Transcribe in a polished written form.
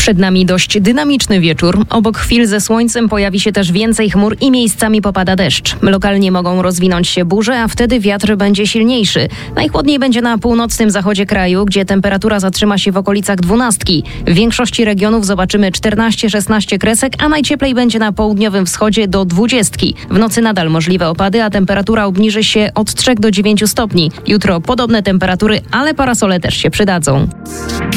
Przed nami dość dynamiczny wieczór. Obok chwil ze słońcem pojawi się też więcej chmur i miejscami popada deszcz. Lokalnie mogą rozwinąć się burze, a wtedy wiatr będzie silniejszy. Najchłodniej będzie na północnym zachodzie kraju, gdzie temperatura zatrzyma się w okolicach 12. W większości regionów zobaczymy 14-16 kresek, a najcieplej będzie na południowym wschodzie do 20. W nocy nadal możliwe opady, a temperatura obniży się od 3 do 9 stopni. Jutro podobne temperatury, ale parasole też się przydadzą.